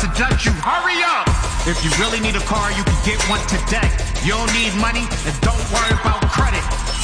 to judge you. Hurry up! If you really need a car, you can get one today. You don't need money, and don't worry about credit.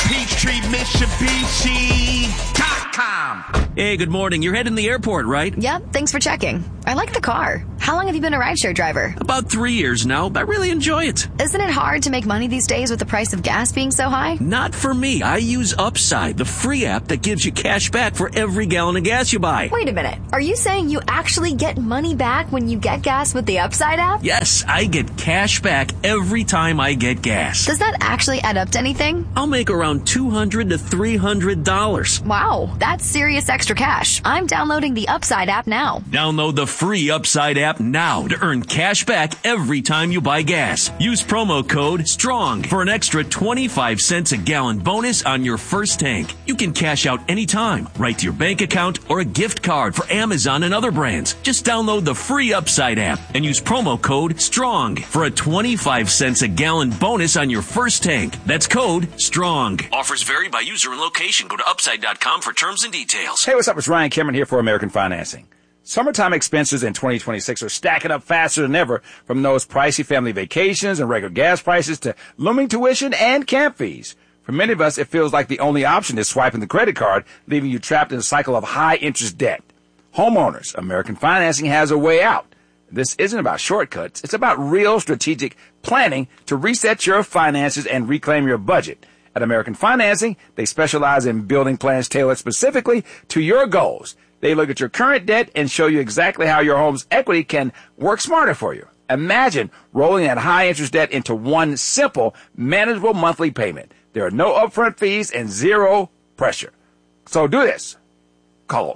PeachtreeMitsubishi.com. Hey, good morning. You're heading to the airport, right? Yep, thanks for checking. I like the car. How long have you been a rideshare driver? About 3 years now. I really enjoy it. Isn't it hard to make money these days with the price of gas being so high? Not for me. I use Upside, the free app that gives you cash back for every gallon of gas you buy. Wait a minute. Are you saying you actually get money back when you get gas with the Upside app? Yes, I get cash back every time I get gas. Does that actually add up to anything? I'll make around $200 to $300. Wow, that's serious extra cash. I'm downloading the Upside app now. Download the free Upside app now to earn cash back every time you buy gas. Use promo code STRONG for an extra 25 cents a gallon bonus on your first tank. You can cash out anytime, right to your bank account or a gift card for Amazon and other brands. Just download the free Upside app and use promo code STRONG for a 25 cents a gallon bonus on your first tank. That's code STRONG. Offers vary by user and location. Go to Upside.com for terms and details. Hey, what's up? It's Ryan Cameron here for American Financing. Summertime expenses in 2026 are stacking up faster than ever, from those pricey family vacations and regular gas prices to looming tuition and camp fees. For many of us, it feels like the only option is swiping the credit card, leaving you trapped in a cycle of high-interest debt. Homeowners, American Financing has a way out. This isn't about shortcuts. It's about real strategic planning to reset your finances and reclaim your budget. At American Financing, they specialize in building plans tailored specifically to your goals. They look at your current debt and show you exactly how your home's equity can work smarter for you. Imagine rolling that high-interest debt into one simple, manageable monthly payment. There are no upfront fees and zero pressure. So do this. Call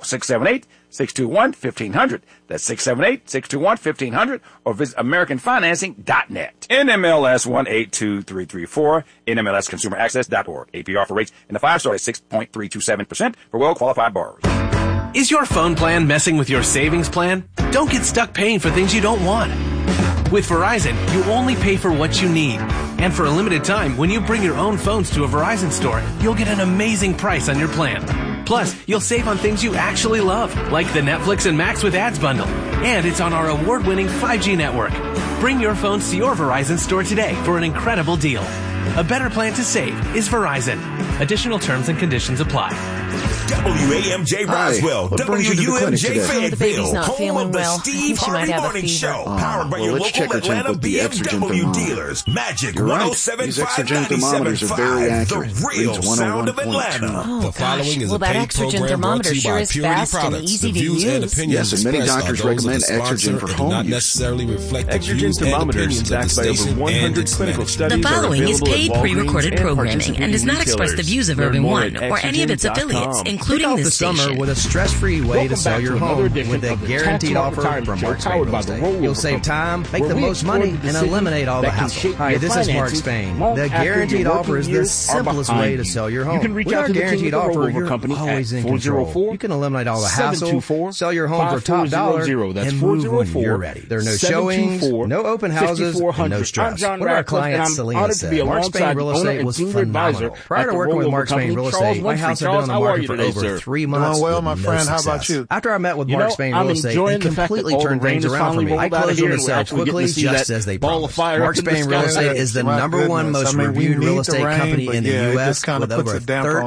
678-621-1500. That's 678-621-1500 or visit AmericanFinancing.net. NMLS 182334, NMLSConsumerAccess.org. APR for rates in the 5-star at 6.327% for well-qualified borrowers. Is your phone plan messing with your savings plan? Don't get stuck paying for things you don't want. With Verizon, you only pay for what you need. And for a limited time, when you bring your own phones to a Verizon store, you'll get an amazing price on your plan. Plus, you'll save on things you actually love, like the Netflix and Max with Ads bundle. And it's on our award-winning 5G network. Bring your phones to your Verizon store today for an incredible deal. A better plan to save is Verizon. Additional terms and conditions apply. WAMJ Roswell, WUMJ Fayetteville, home of the Steve Harvey Morning Show, powered by your local Atlanta BMW dealers. Magic 107.597.5, the real sound of Atlanta. The following is a paid program brought to you by Purity Products. The views and opinions expressed are those of the sponsor and do not necessarily reflect the views and opinions of the station and its management. The following is paid pre-recorded programming and does not express the views of Urban One or any of its affiliates, including this station. Summer with a stress-free way to sell your home with a guaranteed offer from Mark Spain Real Estate. You'll save time, make the most money, and eliminate all the hassle. Hi, this is Mark Spain. The guaranteed offer is the simplest way to sell your home. With our guaranteed offer, you're always in control. You can eliminate all the hassle, sell your home for top dollar, and move when you're ready. There are no showings, no open houses, and no stress. What our client Selena said, Mark Spain Real Estate was phenomenal. Prior to working with Mark Spain Real Estate, my house had been on the market for over 3 months. Well, my friend, how about you? After I met with Mark Spain Real Estate, it completely turned things around for me. I closed on the sale quickly, just as they promised. Mark Spain Real Estate is the number one most reviewed real estate company in the U.S. with over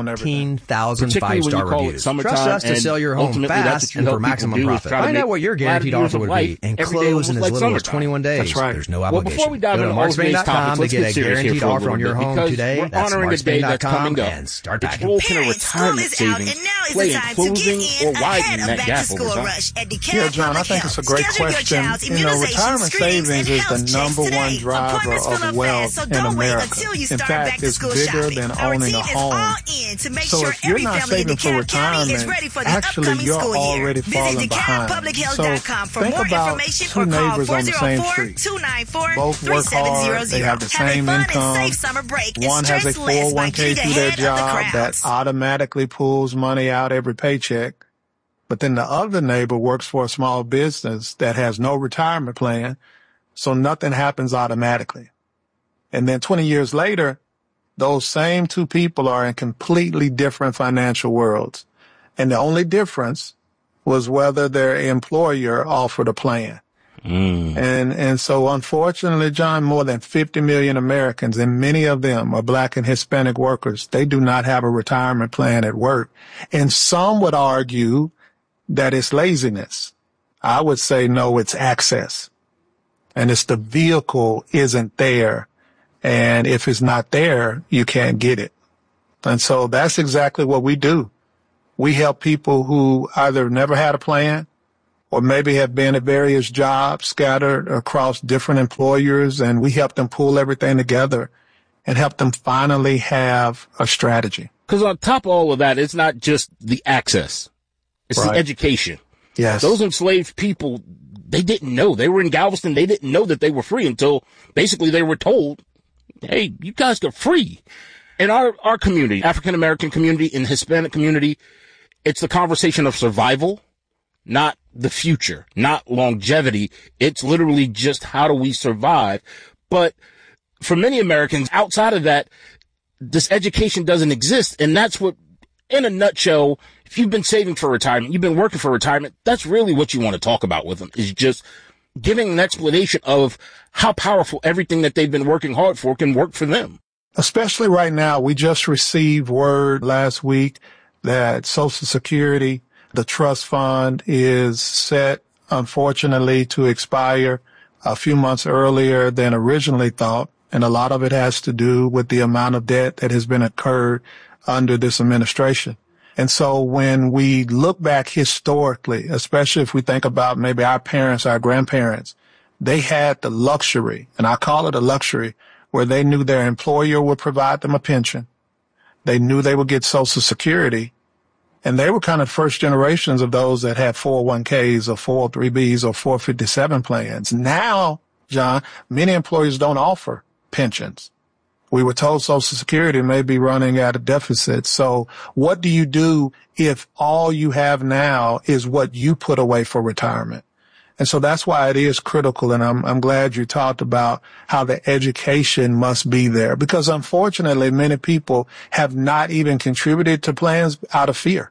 13,000 5-star reviews. Trust us to sell your home fast and for maximum profit. Find out what your guaranteed offer would be and close in as little as 21 days. There's no obligation. Go to markspain.com to get a guaranteed offer on your home today. That's markspain.com and start packing. Retirement savings play in closing or widening that gap over time? Yeah, John, I think it's a great question. You know, retirement savings is the number one driver of wealth in America. In fact, it's bigger than owning a home. So if you're not saving for retirement, actually you're already falling behind. So think about two neighbors on the same street. Both work hard, they have the same income. One has a 401k through their job that automatically pulls money out every paycheck. But then the other neighbor works for a small business that has no retirement plan, so nothing happens automatically. And then 20 years later, those same two people are in completely different financial worlds. And the only difference was whether their employer offered a plan. And so unfortunately, John, more than 50 million Americans, and many of them are Black and Hispanic workers, they do not have a retirement plan at work. And some would argue that it's laziness. I would say, no, it's access. And it's the vehicle isn't there. And if it's not there, you can't get it. And so that's exactly what we do. We help people who either never had a plan or maybe have been at various jobs scattered across different employers, and we help them pull everything together and help them finally have a strategy. Because on top of all of that, it's not just the access. It's the education. Yes. Those enslaved people, they didn't know. They were in Galveston. They didn't know that they were free until basically they were told, hey, you guys are free. In our community, African-American community and Hispanic community, it's the conversation of survival, not the future, not longevity. It's literally just how do we survive. But for many Americans outside of that, this education doesn't exist. And that's what, in a nutshell, if you've been saving for retirement, you've been working for retirement, that's really what you want to talk about with them, is just giving an explanation of how powerful everything that they've been working hard for can work for them. Especially right now, we just received word last week that Social Security, the trust fund, is set, unfortunately, to expire a few months earlier than originally thought. And a lot of it has to do with the amount of debt that has been incurred under this administration. And so when we look back historically, especially if we think about maybe our parents, our grandparents, they had the luxury, and I call it a luxury, where they knew their employer would provide them a pension. They knew they would get Social Security. And they were kind of first generations of those that had 401ks or 403bs or 457 plans. Now, John, many employers don't offer pensions. We were told Social Security may be running at a deficit. So what do you do if all you have now is what you put away for retirement? And so that's why it is critical. And I'm glad you talked about how the education must be there, because unfortunately, many people have not even contributed to plans out of fear.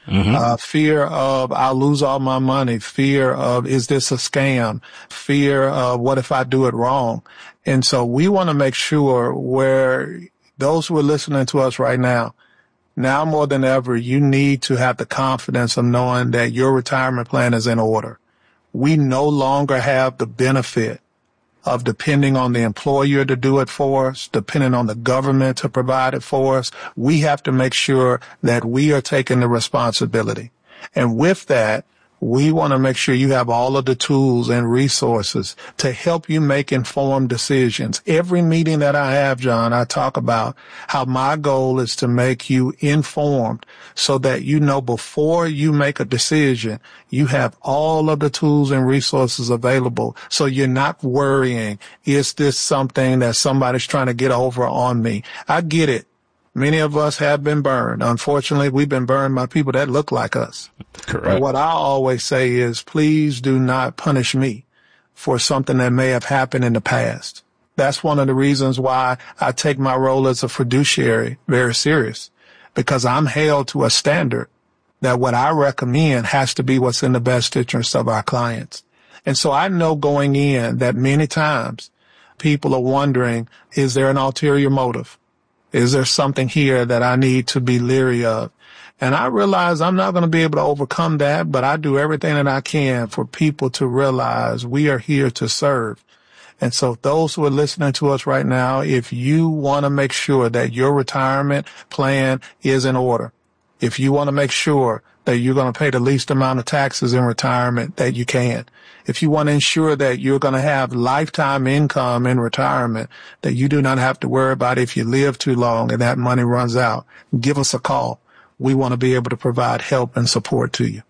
Fear of I'll lose all my money, fear of is this a scam, fear of what if I do it wrong. And so we want to make sure where those who are listening to us right now more than ever, you need to have the confidence of knowing that your retirement plan is in order. We no longer have the benefit of depending on the employer to do it for us, depending on the government to provide it for us. We have to make sure that we are taking the responsibility. And with that, we want to make sure you have all of the tools and resources to help you make informed decisions. Every meeting that I have, John, I talk about how my goal is to make you informed so that you know before you make a decision, you have all of the tools and resources available. So you're not worrying, is this something that somebody's trying to get over on me? I get it. Many of us have been burned. Unfortunately, we've been burned by people that look like us. Correct. But what I always say is, please do not punish me for something that may have happened in the past. That's one of the reasons why I take my role as a fiduciary very serious, because I'm held to a standard that what I recommend has to be what's in the best interest of our clients. And so I know going in that many times people are wondering, is there an ulterior motive? Is there something here that I need to be leery of? And I realize I'm not going to be able to overcome that, but I do everything that I can for people to realize we are here to serve. And so those who are listening to us right now, if you want to make sure that your retirement plan is in order, if you want to make sure that you're going to pay the least amount of taxes in retirement that you can, if you want to ensure that you're going to have lifetime income in retirement, that you do not have to worry about if you live too long and that money runs out, give us a call. We want to be able to provide help and support to you.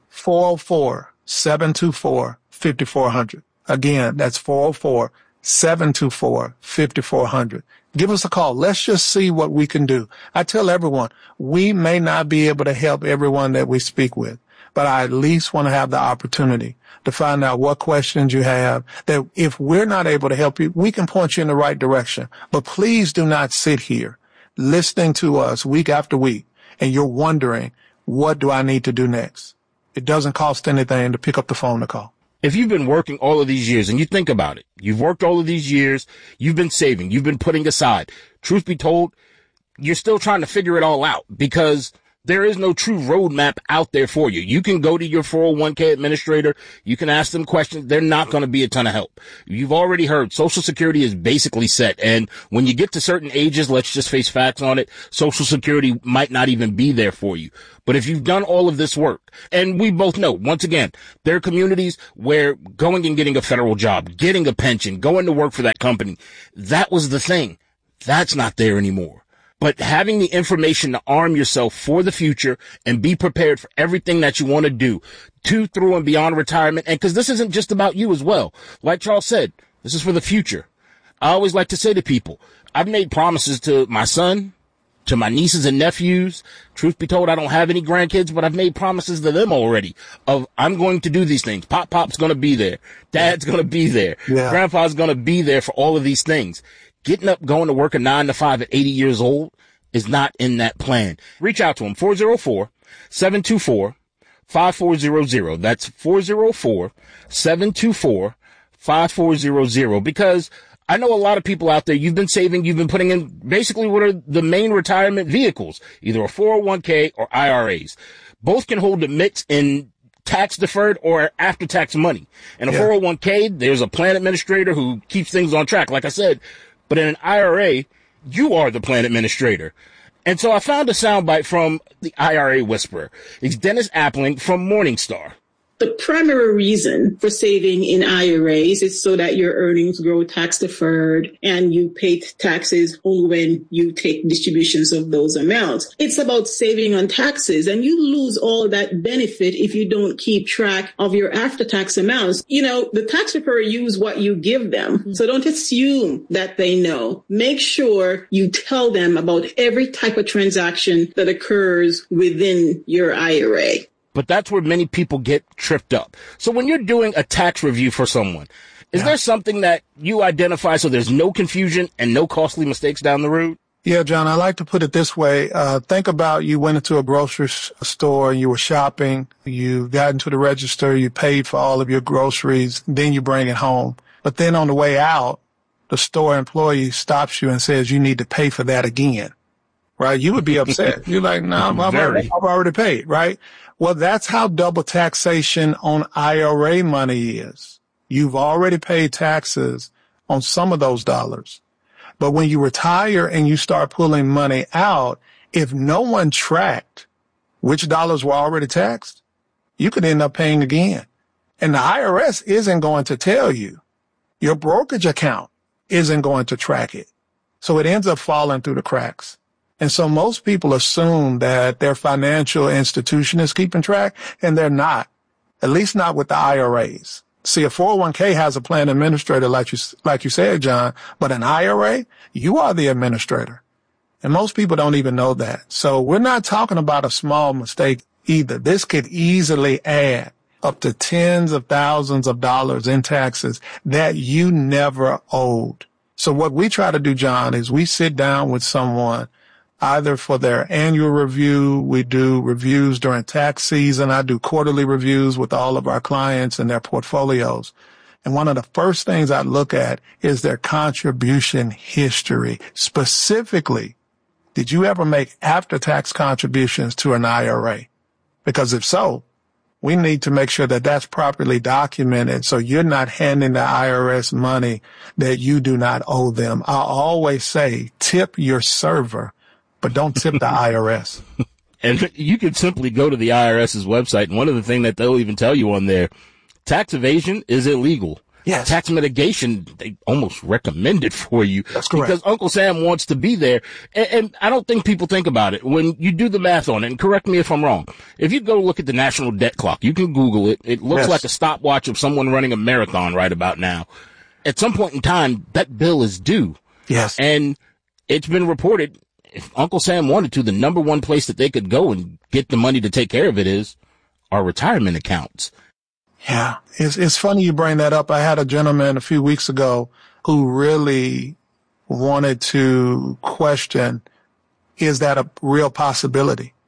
404-724-5400. Again, that's 404-724-5400. Give us a call. Let's just see what we can do. I tell everyone, we may not be able to help everyone that we speak with, but I at least want to have the opportunity to find out what questions you have, that if we're not able to help you, we can point you in the right direction. But please do not sit here listening to us week after week and you're wondering, what do I need to do next? It doesn't cost anything to pick up the phone to call. If you've been working all of these years and you think about it, you've worked all of these years, you've been saving, you've been putting aside. Truth be told, you're still trying to figure it all out because there is no true roadmap out there for you. You can go to your 401k administrator. You can ask them questions. They're not going to be a ton of help. You've already heard Social Security is basically set. And when you get to certain ages, let's just face facts on it, Social Security might not even be there for you. But if you've done all of this work, and we both know, once again, there are communities where going and getting a federal job, getting a pension, going to work for that company, that was the thing. That's not there anymore. But having the information to arm yourself for the future and be prepared for everything that you want to do to, through, and beyond retirement. And because this isn't just about you as well. Like Charles said, this is for the future. I always like to say to people, I've made promises to my son, to my nieces and nephews. Truth be told, I don't have any grandkids, but I've made promises to them already of I'm going to do these things. Pop's going to be there. Dad's going to be there. Yeah. Grandpa's going to be there for all of these things. Getting up, going to work a 9 to 5 at 80 years old is not in that plan. Reach out to them, 404-724-5400. That's 404-724-5400, because I know a lot of people out there, you've been saving, you've been putting in basically what are the main retirement vehicles, either a 401k or IRAs. Both can hold the mix in tax deferred or after tax money. In a 401k, there's a plan administrator who keeps things on track, like I said. But in an IRA, you are the plan administrator. And so I found a soundbite from the IRA Whisperer. It's Dennis Appling from Morningstar. The primary reason for saving in IRAs is so that your earnings grow tax deferred and you pay taxes only when you take distributions of those amounts. It's about saving on taxes, and you lose all that benefit if you don't keep track of your after-tax amounts. You know, the tax preparer use what you give them. So don't assume that they know. Make sure you tell them about every type of transaction that occurs within your IRA. But that's where many people get tripped up. So when you're doing a tax review for someone, is there something that you identify so there's no confusion and no costly mistakes down the road? Yeah, John, I like to put it this way. Think about you went into a grocery store and you were shopping. You got into the register. You paid for all of your groceries. Then you bring it home. But then on the way out, the store employee stops you and says you need to pay for that again. Right? You would be upset. You're like, no, I've already paid, right? Well, that's how double taxation on IRA money is. You've already paid taxes on some of those dollars. But when you retire and you start pulling money out, if no one tracked which dollars were already taxed, you could end up paying again. And the IRS isn't going to tell you. Your brokerage account isn't going to track it. So it ends up falling through the cracks. And so most people assume that their financial institution is keeping track, and they're not, at least not with the IRAs. See, a 401k has a plan administrator, like you said, John, but an IRA, you are the administrator. And most people don't even know that. So we're not talking about a small mistake either. This could easily add up to tens of thousands of dollars in taxes that you never owed. So what we try to do, John, is we sit down with someone either for their annual review. We do reviews during tax season. I do quarterly reviews with all of our clients and their portfolios. And one of the first things I look at is their contribution history. Specifically, did you ever make after-tax contributions to an IRA? Because if so, we need to make sure that that's properly documented so you're not handing the IRS money that you do not owe them. I always say tip your server, but don't tip the IRS. And you can simply go to the IRS's website, and one of the things that they'll even tell you on there, tax evasion is illegal. Yes. Tax mitigation, they almost recommend it for you. That's correct. Because Uncle Sam wants to be there. And I don't think people think about it. When you do the math on it, and correct me if I'm wrong, if you go look at the national debt clock, you can Google it. It looks like a stopwatch of someone running a marathon right about now. At some point in time, that bill is due. Yes. And it's been reported, if Uncle Sam wanted to, the number one place that they could go and get the money to take care of it is our retirement accounts. Yeah, it's funny you bring that up. I had a gentleman a few weeks ago who really wanted to question, is that a real possibility?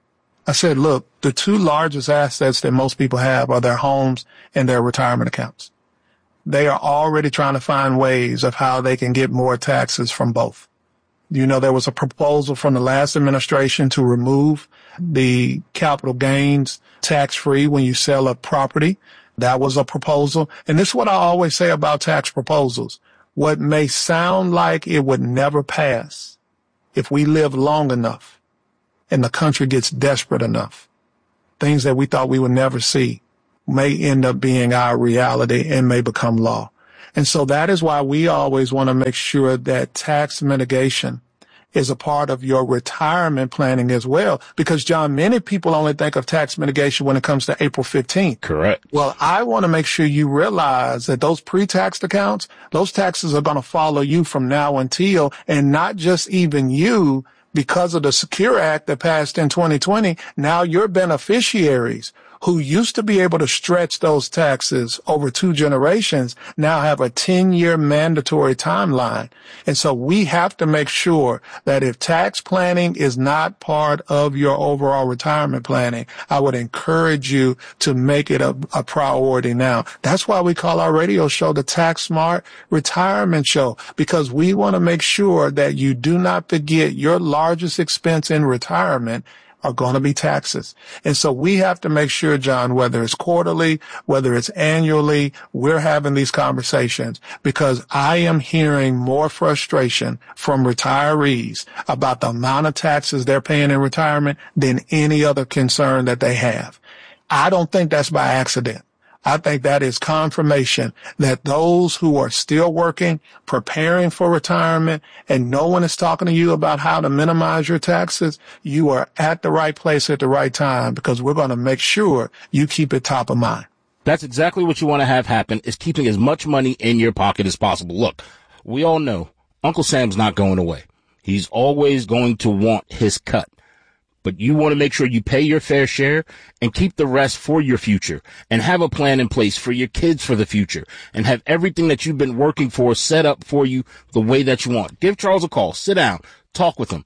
I said, look, the two largest assets that most people have are their homes and their retirement accounts. They are already trying to find ways of how they can get more taxes from both. You know, there was a proposal from the last administration to remove the capital gains tax-free when you sell a property. That was a proposal. And this is what I always say about tax proposals. What may sound like it would never pass, if we live long enough and the country gets desperate enough, things that we thought we would never see may end up being our reality and may become law. And so that is why we always want to make sure that tax mitigation is a part of your retirement planning as well. Because, John, many people only think of tax mitigation when it comes to April 15th. Correct. Well, I want to make sure you realize that those pre-taxed accounts, those taxes are going to follow you from now until, and not just even you, because of the Secure Act that passed in 2020. Now your beneficiaries who used to be able to stretch those taxes over 2 generations now have a 10-year mandatory timeline. And so we have to make sure that if tax planning is not part of your overall retirement planning, I would encourage you to make it a priority now. That's why we call our radio show the Tax Smart Retirement Show, because we want to make sure that you do not forget your largest expense in retirement are going to be taxes. And so we have to make sure, John, whether it's quarterly, whether it's annually, we're having these conversations, because I am hearing more frustration from retirees about the amount of taxes they're paying in retirement than any other concern that they have. I don't think that's by accident. I think that is confirmation that those who are still working, preparing for retirement, and no one is talking to you about how to minimize your taxes, you are at the right place at the right time, because we're going to make sure you keep it top of mind. That's exactly what you want to have happen, is keeping as much money in your pocket as possible. Look, we all know Uncle Sam's not going away. He's always going to want his cut. But you want to make sure you pay your fair share and keep the rest for your future, and have a plan in place for your kids for the future, and have everything that you've been working for set up for you the way that you want. Give Charles a call. Sit down. Talk with him.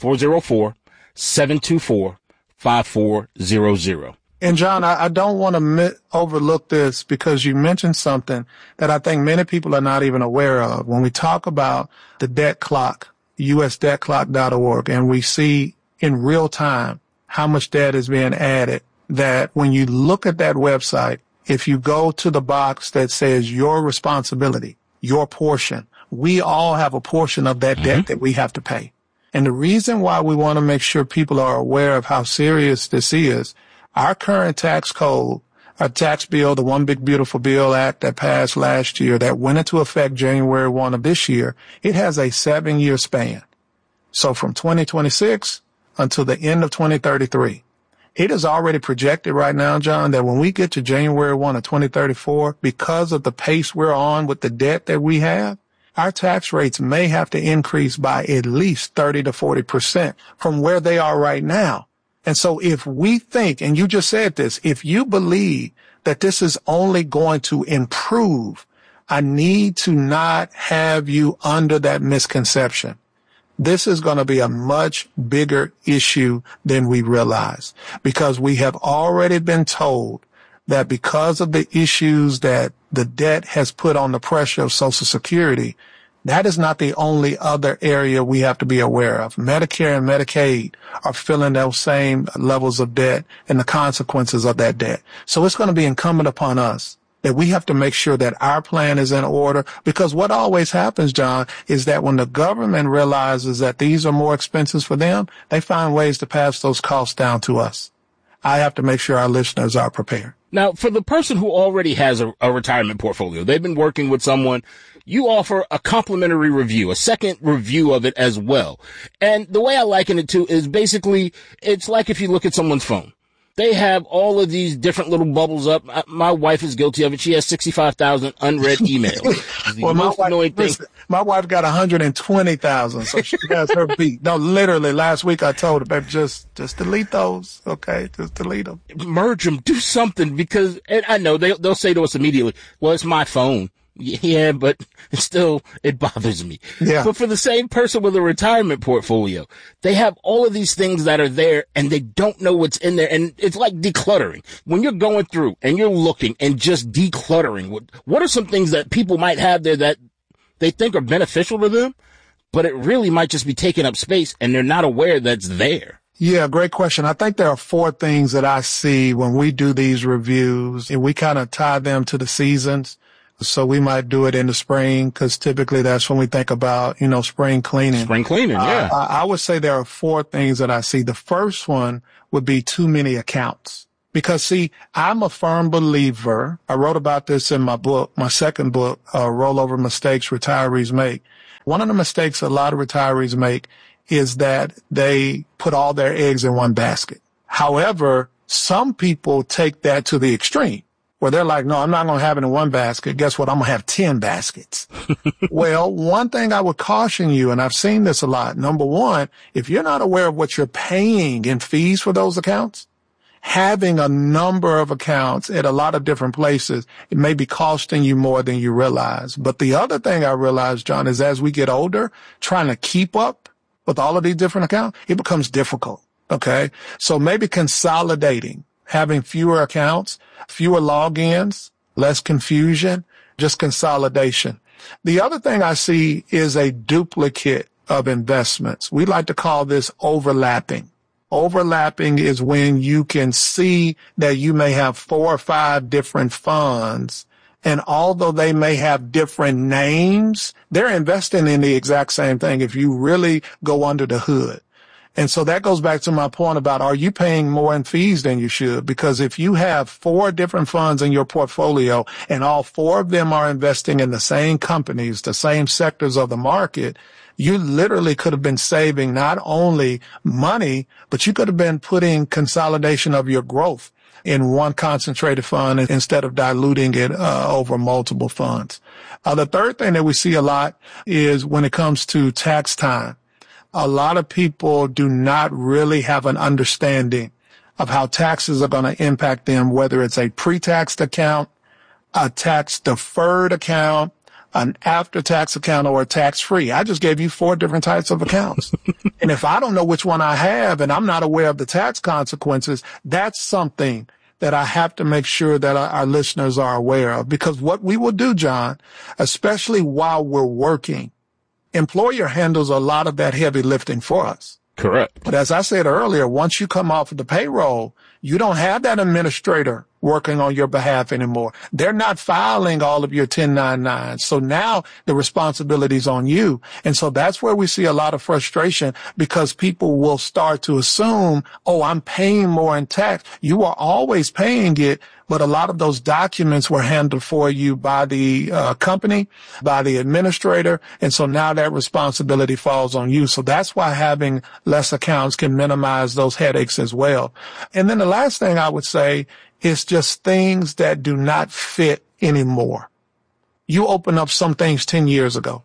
404-724-5400. And John, I don't want to overlook this, because you mentioned something that I think many people are not even aware of. When we talk about the debt clock, usdebtclock.org, and we see in real time how much debt is being added, that when you look at that website, if you go to the box that says your responsibility, your portion, we all have a portion of that debt that we have to pay. And the reason why we want to make sure people are aware of how serious this is, our current tax code, our tax bill, the One Big Beautiful Bill Act that passed last year, that went into effect January 1 of this year, it has a 7-year span. So from 2026 until the end of 2033. It is already projected right now, John, that when we get to January 1 of 2034, because of the pace we're on with the debt that we have, our tax rates may have to increase by at least 30 to 40% from where they are right now. And so if we think, and you just said this, if you believe that this is only going to improve, I need to not have you under that misconception. This is going to be a much bigger issue than we realize, because we have already been told that because of the issues that the debt has put on the pressure of Social Security, that is not the only other area we have to be aware of. Medicare and Medicaid are feeling those same levels of debt and the consequences of that debt. So it's going to be incumbent upon us that we have to make sure that our plan is in order, because what always happens, John, is that when the government realizes that these are more expenses for them, they find ways to pass those costs down to us. I have to make sure our listeners are prepared. Now, for the person who already has a retirement portfolio, they've been working with someone, you offer a complimentary review, a second review of it as well. And the way I liken it to is basically, it's like if you look at someone's phone. They have all of these different little bubbles up. My wife is guilty of it. She has 65,000 unread emails. Well, my wife got 120,000, so she has her beat. No, literally, last week I told her, baby, just delete those, okay? Just delete them. Merge them. Do something, because, and I know they'll say to us immediately, well, it's my phone. Yeah, but it bothers me. Yeah. But for the same person with a retirement portfolio, they have all of these things that are there and they don't know what's in there. And it's like decluttering. When you're going through and you're looking and just decluttering, what are some things that people might have there that they think are beneficial to them, but it really might just be taking up space and they're not aware that's there? Yeah, great question. I think there are 4 things that I see when we do these reviews, and we kind of tie them to the seasons. So we might do it in the spring because typically that's when we think about, spring cleaning. Spring cleaning, yeah. I would say there are 4 things that I see. The first one would be too many accounts. Because see, I'm a firm believer. I wrote about this in my book, my second book, Rollover Mistakes Retirees Make. One of the mistakes a lot of retirees make is that they put all their eggs in one basket. However, some people take that to the extreme where they're like, no, I'm not going to have it in one basket. Guess what? I'm going to have 10 baskets. Well, one thing I would caution you, and I've seen this a lot. Number one, if you're not aware of what you're paying in fees for those accounts, having a number of accounts at a lot of different places, it may be costing you more than you realize. But the other thing I realized, John, is as we get older, trying to keep up with all of these different accounts, it becomes difficult. Okay. So maybe consolidating, having fewer accounts, fewer logins, less confusion, just consolidation. The other thing I see is a duplicate of investments. We like to call this overlapping. Overlapping is when you can see that you may have 4 or 5 different funds, and although they may have different names, they're investing in the exact same thing if you really go under the hood. And so that goes back to my point about, are you paying more in fees than you should? Because if you have 4 different funds in your portfolio and all 4 of them are investing in the same companies, the same sectors of the market, you literally could have been saving not only money, but you could have been putting consolidation of your growth in one concentrated fund instead of diluting it over multiple funds. The third thing that we see a lot is when it comes to tax time. A lot of people do not really have an understanding of how taxes are going to impact them, whether it's a pre-taxed account, a tax-deferred account, an after-tax account, or a tax-free. I just gave you 4 different types of accounts. And if I don't know which one I have and I'm not aware of the tax consequences, that's something that I have to make sure that our listeners are aware of. Because what we will do, John, especially while we're working, employer handles a lot of that heavy lifting for us. Correct. But as I said earlier, once you come off of the payroll, you don't have that administrator working on your behalf anymore. They're not filing all of your 1099s. So now the responsibility is on you. And so that's where we see a lot of frustration because people will start to assume, oh, I'm paying more in tax. You are always paying it, but a lot of those documents were handled for you by the company, by the administrator. And so now that responsibility falls on you. So that's why having less accounts can minimize those headaches as well. And then the last thing I would say is just things that do not fit anymore. You open up some things 10 years ago,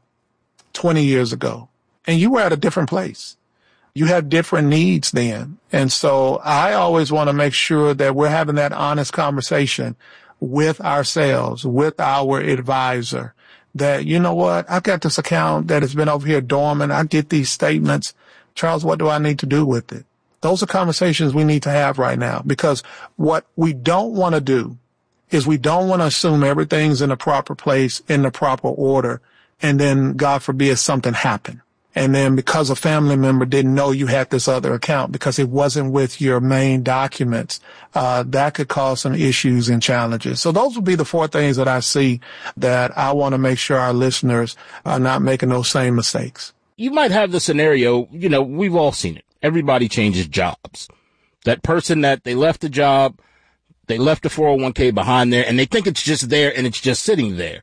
20 years ago, and you were at a different place. You had different needs then. And so I always want to make sure that we're having that honest conversation with ourselves, with our advisor, that, you know what, I've got this account that has been over here dormant. I get these statements. Charles, what do I need to do with it? Those are conversations we need to have right now, because what we don't want to do is we don't want to assume everything's in the proper place, in the proper order, and then, God forbid, something happened. And then because a family member didn't know you had this other account because it wasn't with your main documents, that could cause some issues and challenges. So those would be the 4 things that I see that I want to make sure our listeners are not making those same mistakes. You might have the scenario, we've all seen it. Everybody changes jobs. That person that they left the job, they left the 401k behind there, and they think it's just there and it's just sitting there.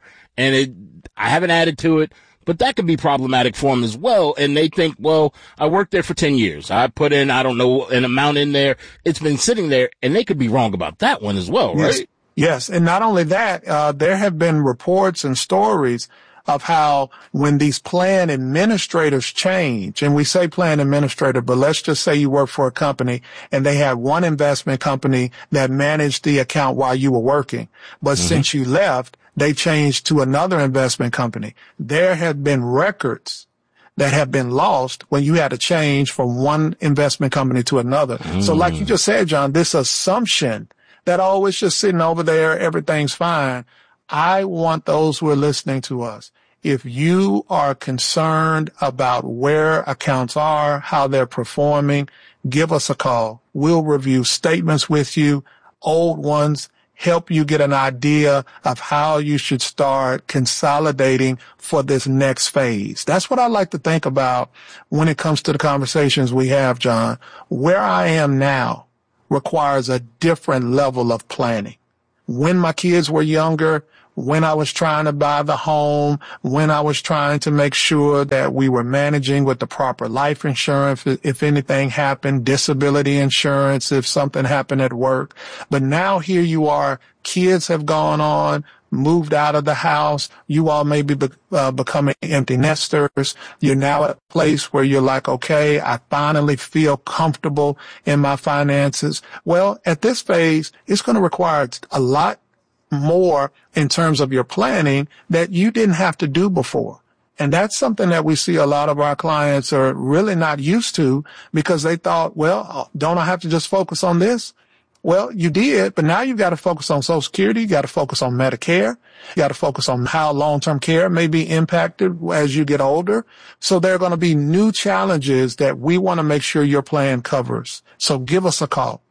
And I haven't added to it, but that could be problematic for them as well. And they think, well, I worked there for 10 years. I put in, I don't know, an amount in there. It's been sitting there, and they could be wrong about that one as well, right? Yes. And not only that, there have been reports and stories of how when these plan administrators change, and we say plan administrator, but let's just say you work for a company and they had one investment company that managed the account while you were working. But since you left, they change to another investment company. There have been records that have been lost when you had to change from one investment company to another. So like you just said, John, this assumption that, oh, it's just sitting over there, everything's fine. I want those who are listening to us, if you are concerned about where accounts are, how they're performing, give us a call. We'll review statements with you, old ones, help you get an idea of how you should start consolidating for this next phase. That's what I like to think about when it comes to the conversations we have, John. Where I am now requires a different level of planning. When my kids were younger, when I was trying to buy the home, when I was trying to make sure that we were managing with the proper life insurance, if anything happened, disability insurance, if something happened at work. But now here you are, kids have gone on, moved out of the house. You all may be becoming empty nesters. You're now at a place where you're like, okay, I finally feel comfortable in my finances. Well, at this phase, it's going to require a lot more in terms of your planning that you didn't have to do before. And that's something that we see a lot of our clients are really not used to because they thought, well, don't I have to just focus on this? Well, you did, but now you've got to focus on Social Security. You got to focus on Medicare. You got to focus on how long-term care may be impacted as you get older. So there are going to be new challenges that we want to make sure your plan covers. So give us a call,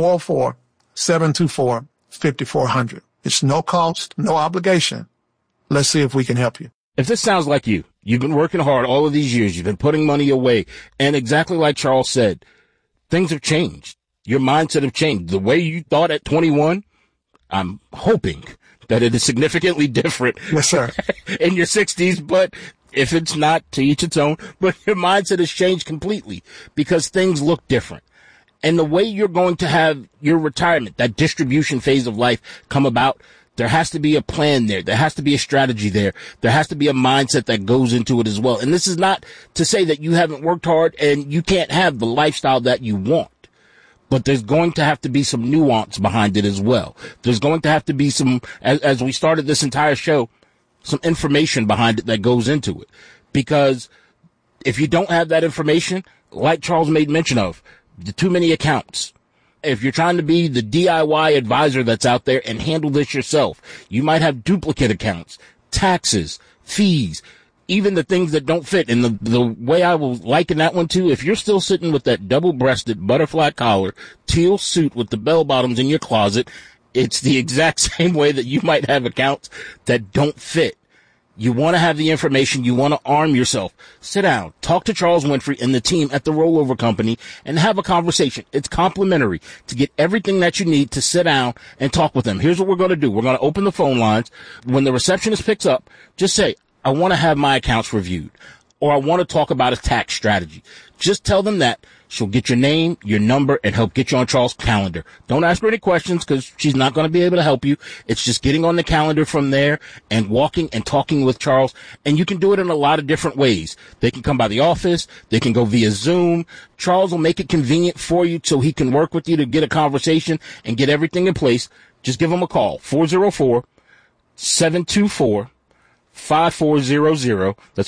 404-724-5400. It's no cost, no obligation. Let's see if we can help you. If this sounds like you've been working hard all of these years, you've been putting money away, and exactly like Charles said, things have changed. Your mindset have changed. The way you thought at 21, I'm hoping that it is significantly different. Yes, sir. In your 60s, but if it's not, to each its own, but your mindset has changed completely because things look different. And the way you're going to have your retirement, that distribution phase of life come about, there has to be a plan there. There has to be a strategy there. There has to be a mindset that goes into it as well. And this is not to say that you haven't worked hard and you can't have the lifestyle that you want. But there's going to have to be some nuance behind it as well. There's going to have to be some, as we started this entire show, some information behind it that goes into it. Because if you don't have that information, like Charles made mention of, the too many accounts. If you're trying to be the DIY advisor that's out there and handle this yourself, you might have duplicate accounts, taxes, fees, even the things that don't fit. And the way I will liken that one too, if you're still sitting with that double-breasted butterfly collar, teal suit with the bell bottoms in your closet, it's the exact same way that you might have accounts that don't fit. You want to have the information. You want to arm yourself. Sit down, talk to Charles Winfrey and the team at the Rollover Company and have a conversation. It's complimentary to get everything that you need to sit down and talk with them. Here's what we're going to do. We're going to open the phone lines. When the receptionist picks up, just say, I want to have my accounts reviewed, or I want to talk about a tax strategy. Just tell them that. She'll get your name, your number, and help get you on Charles' calendar. Don't ask her any questions because she's not going to be able to help you. It's just getting on the calendar from there and walking and talking with Charles. And you can do it in a lot of different ways. They can come by the office. They can go via Zoom. Charles will make it convenient for you so he can work with you to get a conversation and get everything in place. Just give him a call, 404-724-5400. That's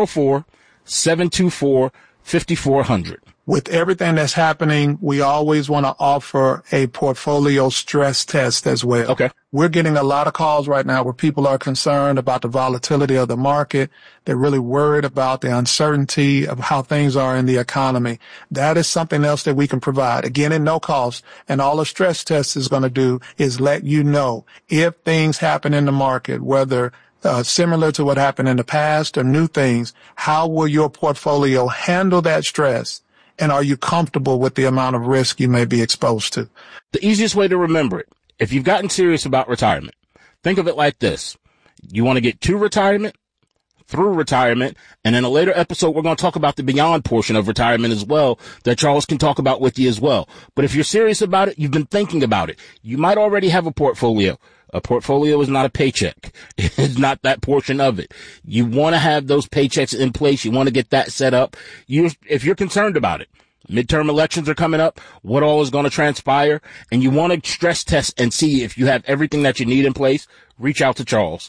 404-724-5400. With everything that's happening, we always want to offer a portfolio stress test as well. Okay. We're getting a lot of calls right now where people are concerned about the volatility of the market. They're really worried about the uncertainty of how things are in the economy. That is something else that we can provide. Again, at no cost. And all a stress test is going to do is let you know if things happen in the market, whether similar to what happened in the past or new things, how will your portfolio handle that stress? And are you comfortable with the amount of risk you may be exposed to? The easiest way to remember it, if you've gotten serious about retirement, think of it like this. You want to get to retirement, through retirement, and in a later episode, we're going to talk about the beyond portion of retirement as well that Charles can talk about with you as well. But if you're serious about it, you've been thinking about it. You might already have a portfolio. A portfolio is not a paycheck. It's not that portion of it. You want to have those paychecks in place. You want to get that set up. If you're concerned about it, midterm elections are coming up, what all is going to transpire, and you want to stress test and see if you have everything that you need in place, reach out to Charles,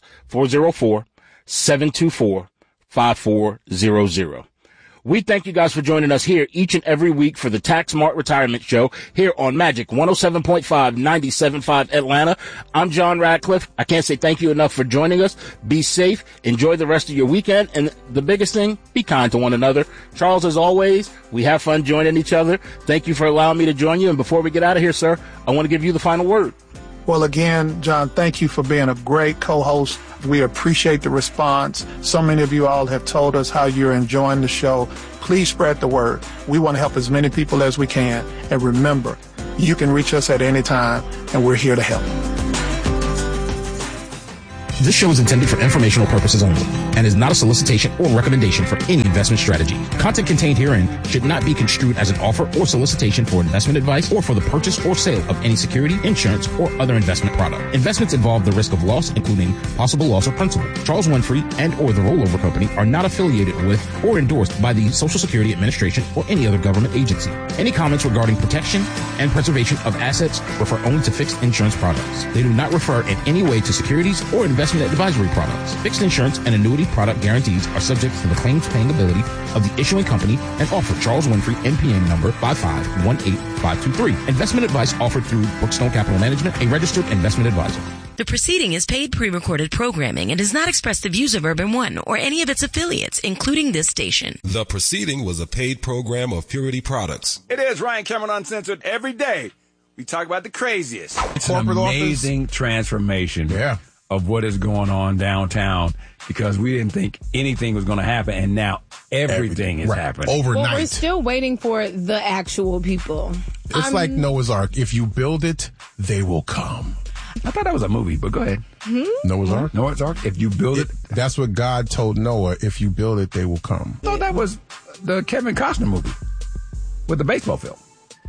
404-724-5400. We thank you guys for joining us here each and every week for the Tax Smart Retirement Show here on Magic 107.5, 97.5 Atlanta. I'm John Radcliffe. I can't say thank you enough for joining us. Be safe. Enjoy the rest of your weekend. And the biggest thing, be kind to one another. Charles, as always, we have fun joining each other. Thank you for allowing me to join you. And before we get out of here, sir, I want to give you the final word. Well, again, John, thank you for being a great co-host. We appreciate the response. So many of you all have told us how you're enjoying the show. Please spread the word. We want to help as many people as we can. And remember, you can reach us at any time, and we're here to help. This show is intended for informational purposes only and is not a solicitation or recommendation for any investment strategy. Content contained herein should not be construed as an offer or solicitation for investment advice or for the purchase or sale of any security, insurance, or other investment product. Investments involve the risk of loss, including possible loss of principal. Charles Winfrey and or the Rollover Company are not affiliated with or endorsed by the Social Security Administration or any other government agency. Any comments regarding protection and preservation of assets refer only to fixed insurance products. They do not refer in any way to securities or investment advisory products. Fixed insurance and annuity product guarantees are subject to the claims paying ability of the issuing company and offer Charles Winfrey NPN number 5518523. Investment advice offered through Brookstone Capital Management, a registered investment advisor. The proceeding is paid pre-recorded programming and does not express the views of Urban One or any of its affiliates, including this station. The proceeding was a paid program of Purity Products. It is Ryan Cameron Uncensored. Every day we talk about the craziest. It's an amazing transformation. Yeah. Of what is going on downtown, because we didn't think anything was going to happen, and now everything is happening overnight. Well, we're still waiting for the actual people. It's like Noah's Ark. If you build it, they will come. I thought that was a movie, but go ahead. Noah's Ark? Noah's Ark. If you build it, that's what God told Noah. If you build it, they will come. I thought that was the Kevin Costner movie with the baseball field.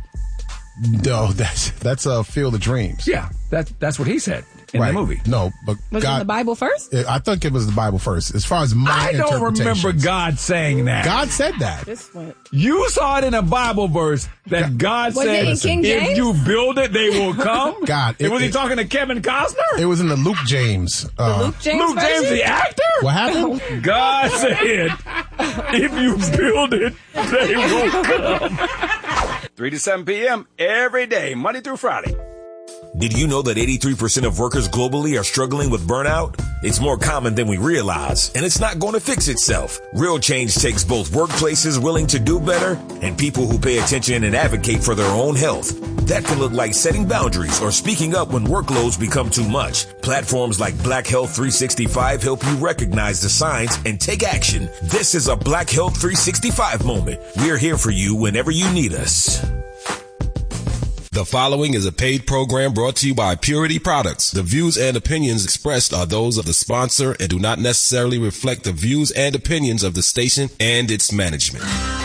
No, that's Field of Dreams. Yeah, that's what he said in the movie. No, but was it the Bible first? I think it was the Bible first. As far as my interpretation, I don't remember God saying that. God said that. You saw it in a Bible verse that God said, if you build it, they will come. God, was he talking to Kevin Costner? It was in the Luke James. Luke James, the actor. What happened? God said, if you build it, they will come. 3 to 7 p.m. every day, Monday through Friday. Did you know that 83% of workers globally are struggling with burnout? It's more common than we realize, and it's not going to fix itself. Real change takes both workplaces willing to do better and people who pay attention and advocate for their own health. That can look like setting boundaries or speaking up when workloads become too much. Platforms like Black Health 365 help you recognize the signs and take action. This is a Black Health 365 moment. We're here for you whenever you need us. The following is a paid program brought to you by Purity Products. The views and opinions expressed are those of the sponsor and do not necessarily reflect the views and opinions of the station and its management.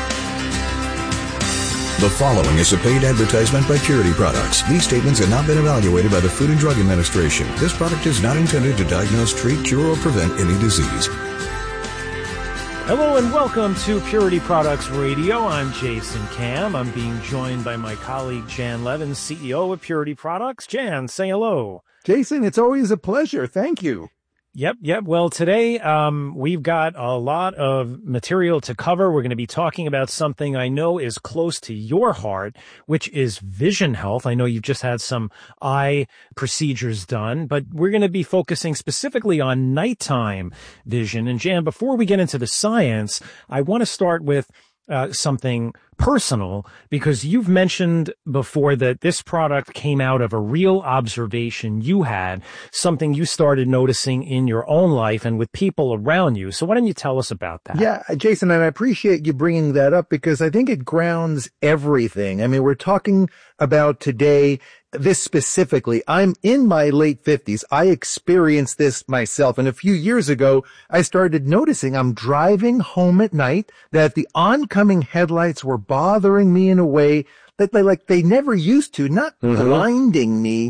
The following is a paid advertisement by Purity Products. These statements have not been evaluated by the Food and Drug Administration. This product is not intended to diagnose, treat, cure, or prevent any disease. Hello and welcome to Purity Products Radio. I'm Jason Cam. I'm being joined by my colleague Jan Levin, CEO of Purity Products. Jan, say hello. Jason, it's always a pleasure. Thank you. Yep. Well, today we've got a lot of material to cover. We're going to be talking about something I know is close to your heart, which is vision health. I know you've just had some eye procedures done, but we're going to be focusing specifically on nighttime vision. And Jan, before we get into the science, I want to start with something personal, because you've mentioned before that this product came out of a real observation you had, something you started noticing in your own life and with people around you. So why don't you tell us about that? Yeah, Jason, and I appreciate you bringing that up because I think it grounds everything. I mean, we're talking about today this specifically. I'm in my late 50s. I experienced this myself. And a few years ago, I started noticing I'm driving home at night that the oncoming headlights were bothering me in a way that they never used to, not blinding me,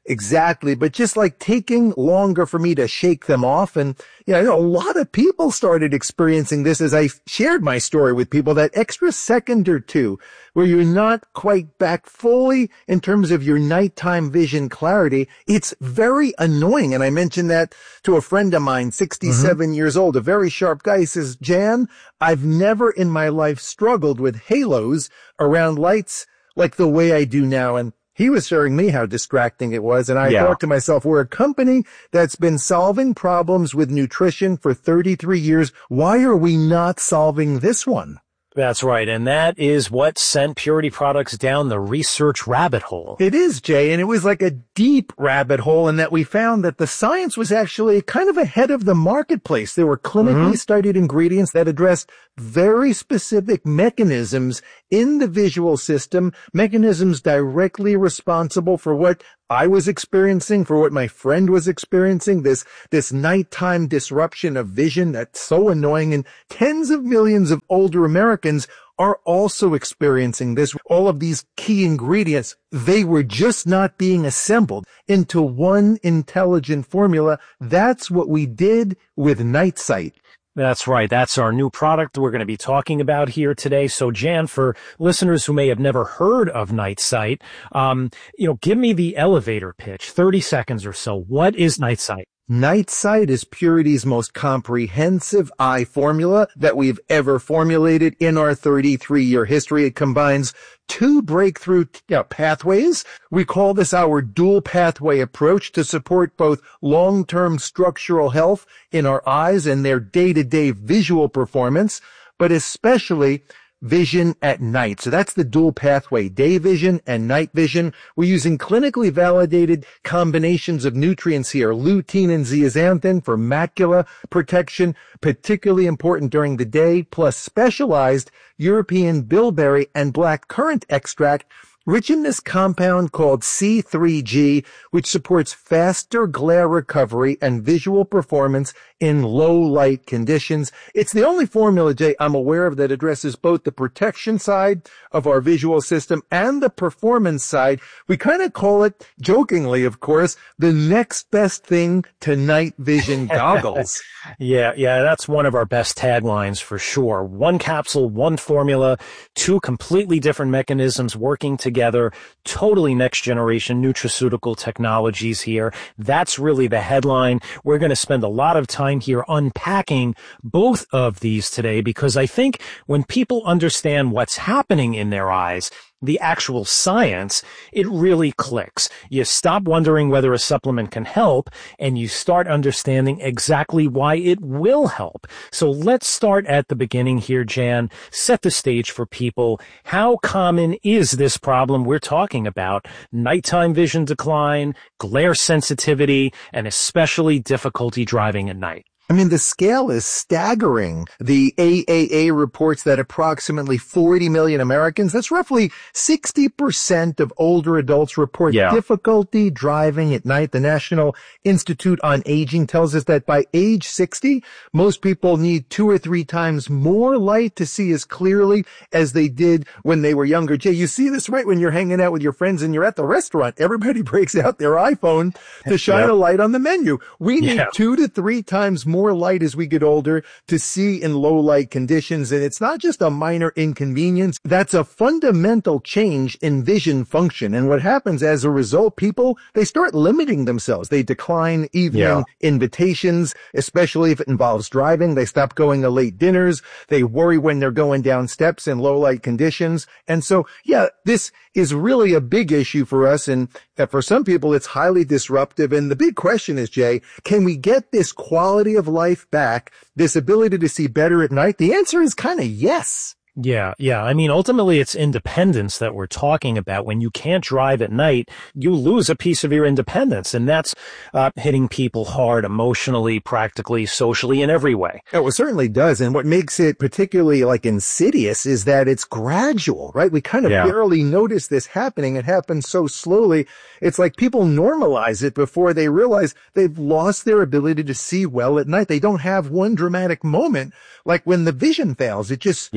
exactly, but just like taking longer for me to shake them off. And, you know, I know a lot of people started experiencing this as I shared my story with people, that extra second or two where you're not quite back fully in terms of your nighttime vision clarity. It's very annoying. And I mentioned that to a friend of mine, 67 years old, a very sharp guy. He says, Jan, I've never in my life struggled with halos around lights like the way I do now. And he was showing me how distracting it was. And I thought to myself, we're a company that's been solving problems with nutrition for 33 years. Why are we not solving this one? That's right. And that is what sent Purity Products down the research rabbit hole. It is, Jay. And it was like a deep rabbit hole in that we found that the science was actually kind of ahead of the marketplace. There were clinically studied ingredients that addressed very specific mechanisms in the visual system, mechanisms directly responsible for what I was experiencing, for what my friend was experiencing, this nighttime disruption of vision that's so annoying. And tens of millions of older Americans are also experiencing this. All of these key ingredients, they were just not being assembled into one intelligent formula. That's what we did with Night Sight. That's right. That's our new product we're going to be talking about here today. So, Jan, for listeners who may have never heard of Night Sight, give me the elevator pitch, 30 seconds or so. What is Night Sight? Night Sight is Purity's most comprehensive eye formula that we've ever formulated in our 33-year history. It combines two breakthrough pathways. We call this our dual pathway approach to support both long-term structural health in our eyes and their day-to-day visual performance, but especially vision at night. So that's the dual pathway, day vision and night vision. We're using clinically validated combinations of nutrients here, lutein and zeaxanthin for macula protection, particularly important during the day, plus specialized European bilberry and black currant extract rich in this compound called C3G, which supports faster glare recovery and visual performance in low light conditions. It's the only formula, Jay, I'm aware of that addresses both the protection side of our visual system and the performance side. We kind of call it, jokingly, of course, the next best thing to night vision goggles. Yeah, that's one of our best taglines for sure. One capsule, one formula, two completely different mechanisms working together, totally next generation nutraceutical technologies here. That's really the headline. We're going to spend a lot of time here unpacking both of these today because I think when people understand what's happening in their eyes, the actual science, it really clicks. You stop wondering whether a supplement can help and you start understanding exactly why it will help. So let's start at the beginning here, Jan. Set the stage for people. How common is this problem we're talking about? Nighttime vision decline, glare sensitivity, and especially difficulty driving at night. I mean, the scale is staggering. The AAA reports that approximately 40 million Americans, that's roughly 60% of older adults, report difficulty driving at night. The National Institute on Aging tells us that by age 60, most people need 2 or 3 times more light to see as clearly as they did when they were younger. Jay, you see this right when you're hanging out with your friends and you're at the restaurant. Everybody breaks out their iPhone to shine a light on the menu. We need 2 to 3 times more light as we get older to see in low light conditions. And it's not just a minor inconvenience. That's a fundamental change in vision function. And what happens as a result, people, they start limiting themselves. They decline evening invitations, especially if it involves driving. They stop going to late dinners. They worry when they're going down steps in low light conditions. And so, this is really a big issue for us. And for some people, it's highly disruptive. And the big question is, Jay, can we get this quality of life back, this ability to see better at night? The answer is kind of yes. Yeah. I mean, ultimately, it's independence that we're talking about. When you can't drive at night, you lose a piece of your independence, and that's hitting people hard emotionally, practically, socially, in every way. Oh, it certainly does. And what makes it particularly insidious is that it's gradual, right? We kind of barely notice this happening. It happens so slowly. It's like people normalize it before they realize they've lost their ability to see well at night. They don't have one dramatic moment like when the vision fails. It just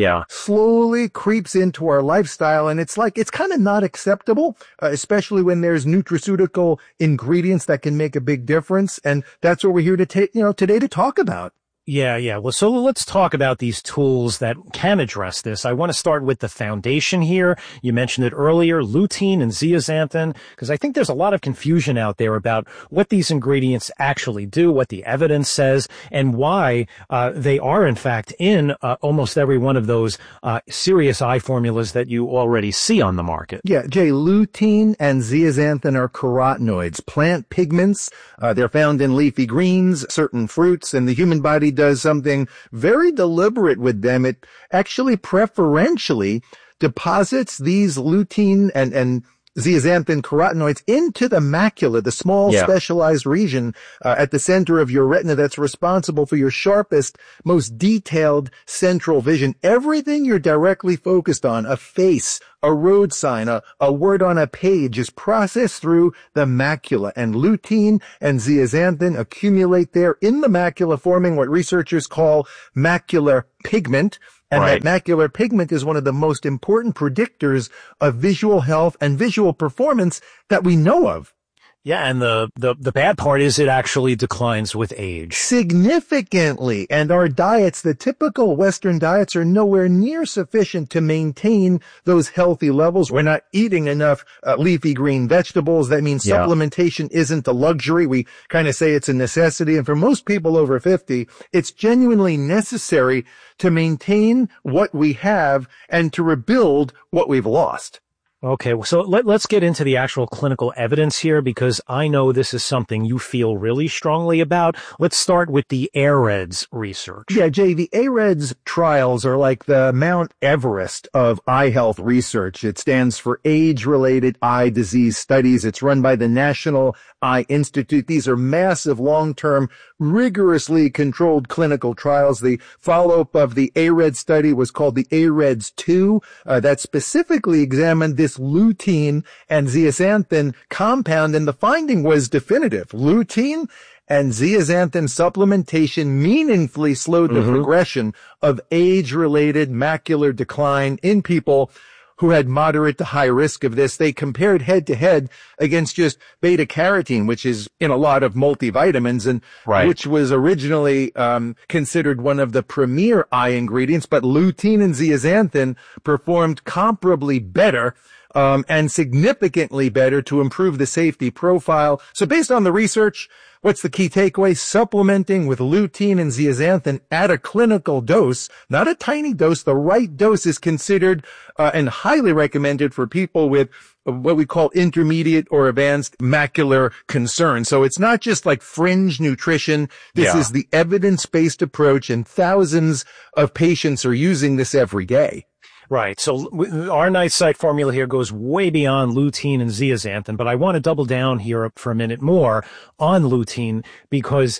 slowly creeps into our lifestyle, and it's kind of not acceptable, especially when there's nutraceutical ingredients that can make a big difference. And that's what we're here to today to talk about. Yeah. Well, so let's talk about these tools that can address this. I want to start with the foundation here. You mentioned it earlier, lutein and zeaxanthin, because I think there's a lot of confusion out there about what these ingredients actually do, what the evidence says, and why they are, in fact, in almost every one of those serious eye formulas that you already see on the market. Yeah, Jay, lutein and zeaxanthin are carotenoids, plant pigments. They're found in leafy greens, certain fruits, and the human body does something very deliberate with them. It actually preferentially deposits these lutein and zeaxanthin carotenoids into the macula, the small specialized region at the center of your retina that's responsible for your sharpest, most detailed central vision. Everything you're directly focused on, a face, a road sign, a word on a page, is processed through the macula, and lutein and zeaxanthin accumulate there in the macula, forming what researchers call macular pigment. And that macular pigment is one of the most important predictors of visual health and visual performance that we know of. Yeah, and the bad part is it actually declines with age. Significantly. And our diets, the typical Western diets, are nowhere near sufficient to maintain those healthy levels. We're not eating enough leafy green vegetables. That means supplementation isn't a luxury. We kind of say it's a necessity. And for most people over 50, it's genuinely necessary to maintain what we have and to rebuild what we've lost. Okay, so let's get into the actual clinical evidence here, because I know this is something you feel really strongly about. Let's start with the AREDS research. Yeah, Jay, the AREDS trials are like the Mount Everest of eye health research. It stands for Age-Related Eye Disease Studies. It's run by the National Eye Institute. These are massive, long-term, rigorously controlled clinical trials. The follow-up of the AREDS study was called the AREDS 2. That specifically examined this lutein and zeaxanthin compound, and the finding was definitive. Lutein and zeaxanthin supplementation meaningfully slowed the progression of age-related macular decline in people who had moderate to high risk of this. They compared head-to-head against just beta-carotene, which is in a lot of multivitamins, and which was originally considered one of the premier eye ingredients, but lutein and zeaxanthin performed comparably better and significantly better to improve the safety profile. So based on the research, what's the key takeaway? Supplementing with lutein and zeaxanthin at a clinical dose, not a tiny dose. The right dose is considered and highly recommended for people with what we call intermediate or advanced macular concern. So it's not just like fringe nutrition. This is the evidence-based approach, and thousands of patients are using this every day. Right. So our Night Sight formula here goes way beyond lutein and zeaxanthin, but I want to double down here for a minute more on lutein, because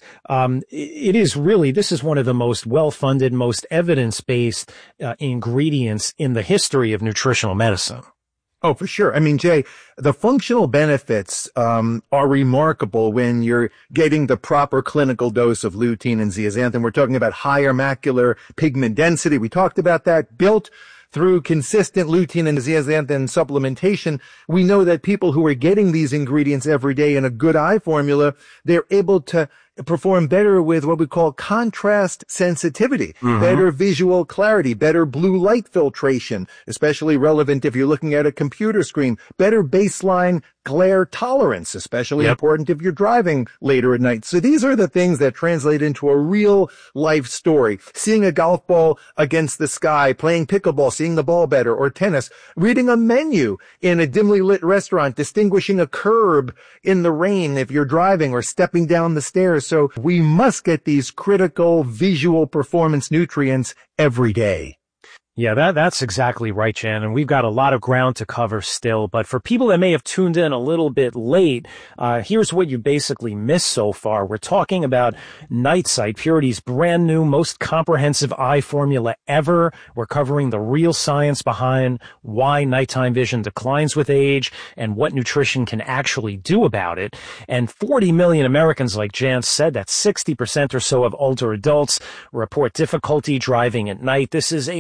it is really, this is one of the most well-funded, most evidence-based ingredients in the history of nutritional medicine. Oh, for sure. I mean, Jay, the functional benefits are remarkable when you're getting the proper clinical dose of lutein and zeaxanthin. We're talking about higher macular pigment density. We talked about that, built through consistent lutein and zeaxanthin supplementation. We know that people who are getting these ingredients every day in a good eye formula, they're able to perform better with what we call contrast sensitivity, better visual clarity, better blue light filtration, especially relevant if you're looking at a computer screen, better baseline glare tolerance, especially important if you're driving later at night. So these are the things that translate into a real life story. Seeing a golf ball against the sky, playing pickleball, seeing the ball better, or tennis, reading a menu in a dimly lit restaurant, distinguishing a curb in the rain if you're driving, or stepping down the stairs. So we must get these critical visual performance nutrients every day. Yeah, that's exactly right, Jan. And we've got a lot of ground to cover still. But for people that may have tuned in a little bit late, here's what you basically missed so far. We're talking about Night Sight, Purity's brand new, most comprehensive eye formula ever. We're covering the real science behind why nighttime vision declines with age and what nutrition can actually do about it. And 40 million Americans, like Jan said, that's 60% or so of older adults, report difficulty driving at night. This is a massive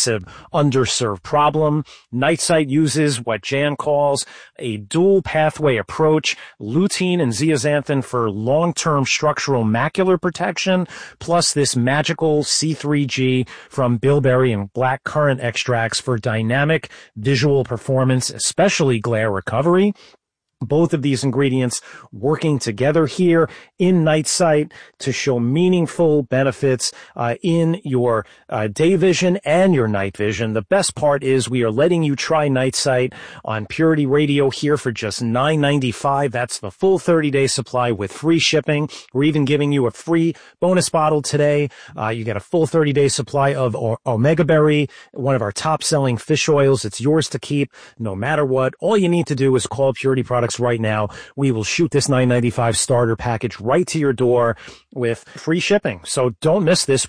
massive underserved problem. Night Sight uses what Jan calls a dual pathway approach, lutein and zeaxanthin for long-term structural macular protection, plus this magical C3G from bilberry and blackcurrant extracts for dynamic visual performance, especially glare recovery. Both of these ingredients working together here in Night Sight to show meaningful benefits in your day vision and your night vision. The best part is we are letting you try Night Sight on Purity Radio here for just $9.95. That's the full 30-day supply with free shipping. We're even giving you a free bonus bottle today. You get a full 30-day supply of Omega Berry, one of our top-selling fish oils. It's yours to keep no matter what. All you need to do is call Purity Products right now. We will shoot this $9.95 starter package right to your door with free shipping. So don't miss this.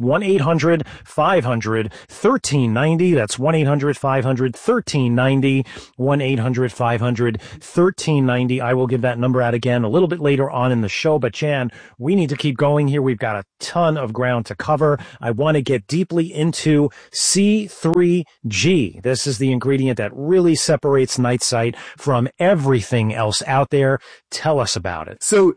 1-800-500-1390. That's 1-800-500-1390. 1-800-500-1390. I will give that number out again a little bit later on in the show. But Jan, we need to keep going here. We've got a ton of ground to cover. I want to get deeply into C3G. This is the ingredient that really separates Night Sight from everything else out there. Tell us about it. So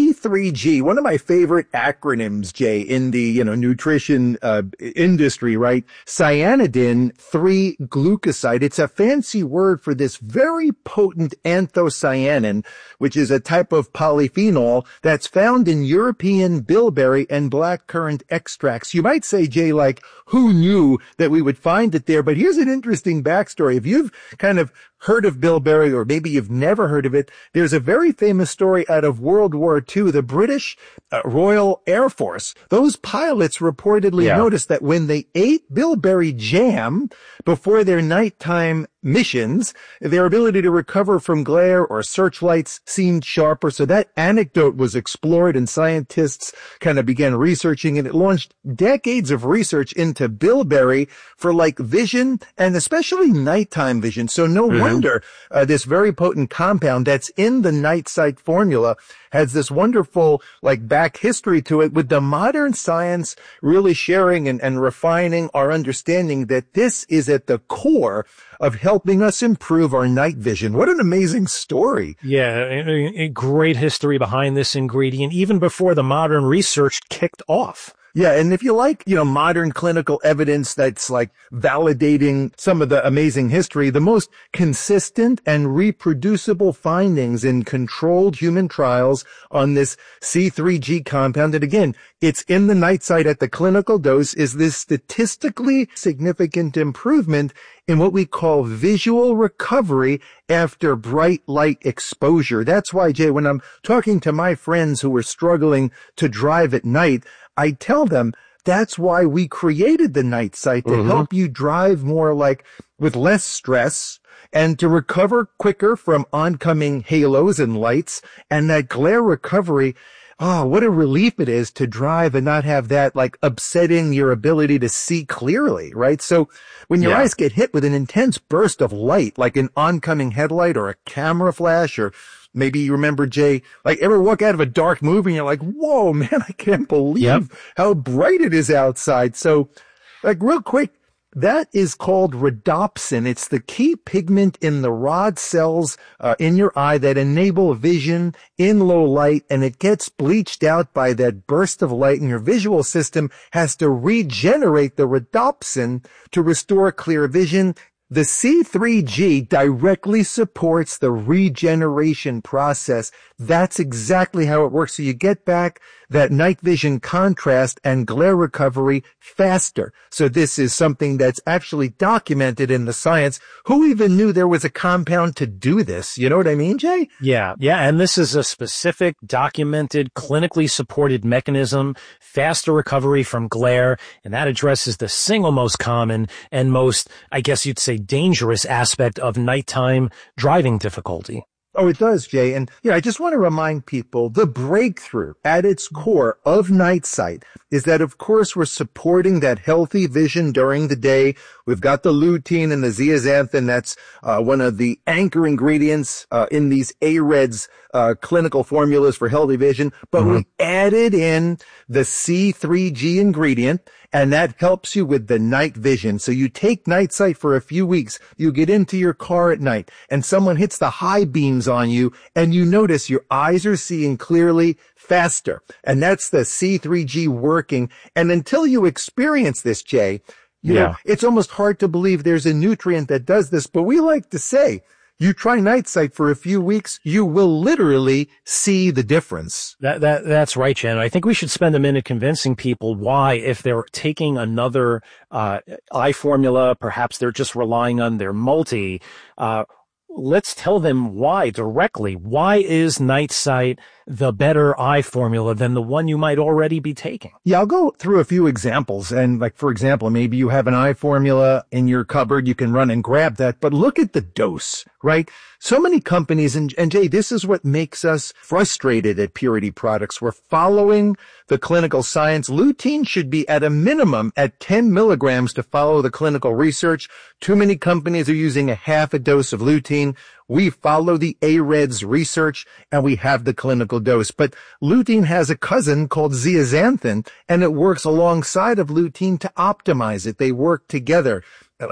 C3G, one of my favorite acronyms, Jay, in the, nutrition, industry, right? Cyanidin 3-glucoside. It's a fancy word for this very potent anthocyanin, which is a type of polyphenol that's found in European bilberry and blackcurrant extracts. You might say, Jay, like, who knew that we would find it there? But here's an interesting backstory. If you've kind of heard of bilberry, or maybe you've never heard of it, there's a very famous story out of World War II. The British Royal Air Force, those pilots reportedly noticed that when they ate bilberry jam before their nighttime missions, their ability to recover from glare or searchlights seemed sharper. So that anecdote was explored and scientists kind of began researching it. It launched decades of research into bilberry for like vision and especially nighttime vision. So no wonder this very potent compound that's in the Night Sight formula has this wonderful like back history to it, with the modern science really sharing and refining our understanding that this is at the core of helping us improve our night vision. What an amazing story. Yeah, a great history behind this ingredient, even before the modern research kicked off. Yeah, and if you like, modern clinical evidence that's like validating some of the amazing history, the most consistent and reproducible findings in controlled human trials on this C3G compound, and again, it's in the Night Sight at the clinical dose, is this statistically significant improvement in what we call visual recovery after bright light exposure. That's why, Jay, when I'm talking to my friends who are struggling to drive at night, I tell them that's why we created the Night Sight, to help you drive more like with less stress and to recover quicker from oncoming halos and lights, and that glare recovery. Oh, what a relief it is to drive and not have that like upsetting your ability to see clearly, right? So when your eyes get hit with an intense burst of light, like an oncoming headlight or a camera flash, or maybe you remember, Jay, like ever walk out of a dark movie and you're like, whoa, man, I can't believe how bright it is outside. So like real quick, that is called rhodopsin. It's the key pigment in the rod cells in your eye that enable vision in low light, and it gets bleached out by that burst of light, and your visual system has to regenerate the rhodopsin to restore clear vision. The C3G directly supports the regeneration process. That's exactly how it works. So you get back that night vision contrast and glare recovery faster. So this is something that's actually documented in the science. Who even knew there was a compound to do this? You know what I mean, Jay? Yeah. And this is a specific, documented, clinically supported mechanism, faster recovery from glare, and that addresses the single most common and most, I guess you'd say, dangerous aspect of nighttime driving difficulty. Oh, it does, Jay. And I just want to remind people, the breakthrough at its core of Night Sight is that, of course, we're supporting that healthy vision during the day We've got the lutein and the zeaxanthin. That's one of the anchor ingredients in these AREDS clinical formulas for healthy vision. But we added in the C3G ingredient, and that helps you with the night vision. So you take night sight for a few weeks. You get into your car at night, and someone hits the high beams on you, and you notice your eyes are seeing clearly faster. And that's the C3G working. And until you experience this, Jay, you know, it's almost hard to believe there's a nutrient that does this. But we like to say, you try night sight for a few weeks, you will literally see the difference. That's right, Jen. I think we should spend a minute convincing people why, if they're taking another eye formula, perhaps they're just relying on their multi. Let's tell them why directly. Why is night sight the better eye formula than the one you might already be taking? Yeah, I'll go through a few examples. And like, for example, maybe you have an eye formula in your cupboard. You can run and grab that, but look at the dose, right? So many companies, and Jay, this is what makes us frustrated at Purity Products. We're following the clinical science. Lutein should be at a minimum at 10 milligrams to follow the clinical research. Too many companies are using a half a dose of lutein. We follow the AREDS research, and we have the clinical dose. But lutein has a cousin called zeaxanthin, and it works alongside of lutein to optimize it. They work together.